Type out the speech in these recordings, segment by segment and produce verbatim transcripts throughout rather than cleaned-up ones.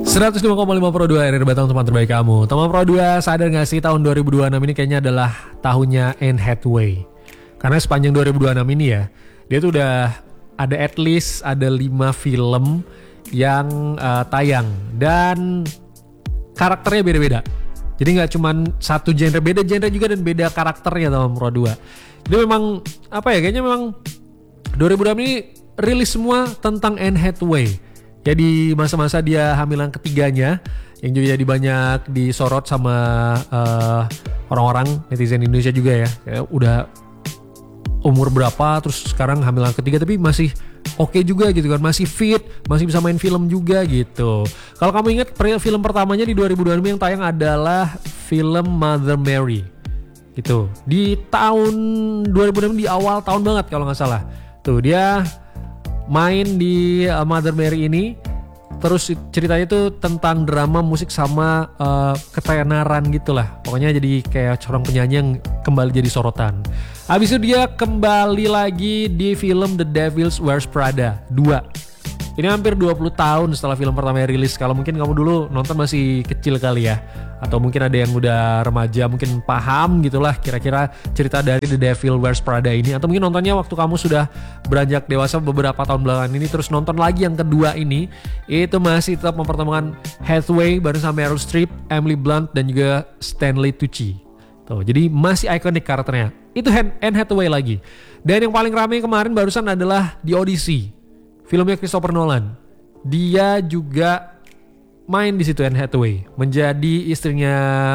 seratus lima koma lima Pro dua R R Batang, teman terbaik kamu. Teman Pro dua, sadar gak sih tahun dua ribu dua puluh enam ini kayaknya adalah tahunnya Anne Hathaway. Karena sepanjang dua ribu dua puluh enam ini ya, dia tuh udah ada at least ada lima film yang uh, tayang. Dan karakternya beda-beda. Jadi gak cuman satu genre, beda genre juga dan beda karakternya teman Pro dua. Jadi memang, apa ya, kayaknya memang dua ribu dua puluh enam ini rilis semua tentang Anne Hathaway. Ya di masa-masa dia hamilan ketiganya, yang juga jadi banyak disorot sama uh, orang-orang netizen Indonesia juga ya. Kayak udah umur berapa terus sekarang hamilan ketiga tapi masih oke okay juga gitu kan, masih fit, masih bisa main film juga gitu. Kalau kamu ingat film pertamanya di dua ribu dua puluh enam yang tayang adalah film Mother Mary gitu. Di tahun dua ribu enam, di awal tahun banget kalau nggak salah. Tuh dia main di uh, Mother Mary ini. Terus ceritanya tuh tentang drama musik sama uh, ketenaran gitulah. Pokoknya jadi kayak seorang penyanyi yang kembali jadi sorotan. Habis itu dia kembali lagi di film The Devil Wears Prada dua. Ini hampir dua puluh tahun setelah film pertama rilis. Kalau mungkin kamu dulu nonton masih kecil kali ya, atau mungkin ada yang udah remaja mungkin paham gitulah kira-kira cerita dari The Devil Wears Prada ini. Atau mungkin nontonnya waktu kamu sudah beranjak dewasa beberapa tahun belakangan ini, terus nonton lagi yang kedua ini, itu masih tetap mempertemukan Hathaway bareng sama Meryl Streep, Emily Blunt dan juga Stanley Tucci. Tuh, jadi masih ikonik karakternya. Itu Anne Hathaway lagi. Dan yang paling ramai kemarin barusan adalah The Odyssey, filmnya Christopher Nolan. Dia juga main di situ, Anne Hathaway, menjadi istrinya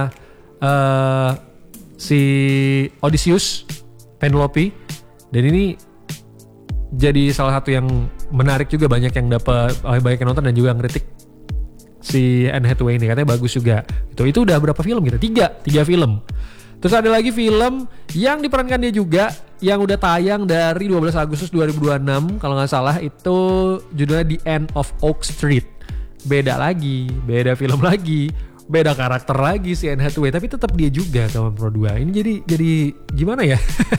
uh, si Odysseus, Penelope. Dan ini jadi salah satu yang menarik juga, banyak yang dapat, banyak yang nonton dan juga ngeritik si Anne Hathaway ini, katanya bagus juga. Itu itu udah berapa film gitu? Tiga, tiga film. Terus ada lagi film yang diperankan dia juga, yang udah tayang dari dua belas Agustus dua ribu dua puluh enam kalau gak salah, itu judulnya The End of Oak Street. Beda lagi, beda film lagi, beda karakter lagi si Anne Hathaway, tapi tetap dia juga teman Pro dua. Ini jadi jadi gimana ya?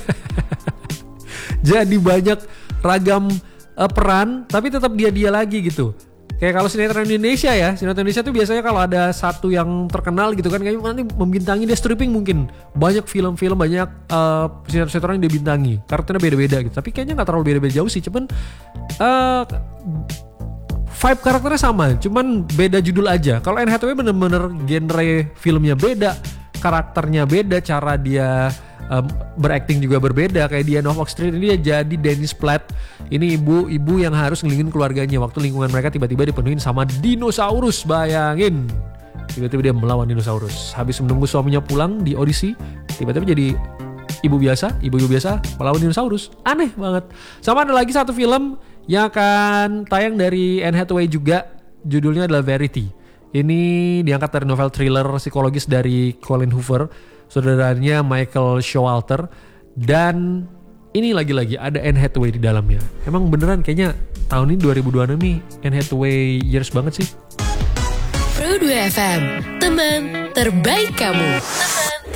Jadi banyak ragam uh, peran, tapi tetap dia-dia lagi gitu. Kayak kalau sinetron Indonesia ya, sinetron Indonesia tuh biasanya kalau ada satu yang terkenal gitu kan, kayak nanti membintangi, dia stripping mungkin banyak film-film, banyak uh, sinetron yang dia bintangi, karakternya beda-beda gitu. Tapi kayaknya nggak terlalu beda-beda jauh sih, cuman uh, vibe karakternya sama, cuman beda judul aja. Kalau Anne Hathaway bener-bener genre filmnya beda, karakternya beda, cara dia Um, berakting juga berbeda. Kayak di End of Oak Street ini dia jadi Dennis Platt. Ini ibu-ibu yang harus ngelindungin keluarganya waktu lingkungan mereka tiba-tiba dipenuhin sama dinosaurus. Bayangin, tiba-tiba dia melawan dinosaurus. Habis menunggu suaminya pulang di Odyssey, tiba-tiba jadi ibu biasa, ibu-ibu biasa melawan dinosaurus. Aneh banget. Sama ada lagi satu film yang akan tayang dari Anne Hathaway juga, judulnya adalah Verity. Ini diangkat dari novel thriller psikologis dari Colin Hoover, saudaranya Michael Showalter. Dan ini lagi-lagi ada Anne Hathaway di dalamnya. Emang beneran kayaknya tahun ini dua ribu dua puluh enam nih Anne Hathaway years banget sih. Pro dua F M, teman terbaik kamu.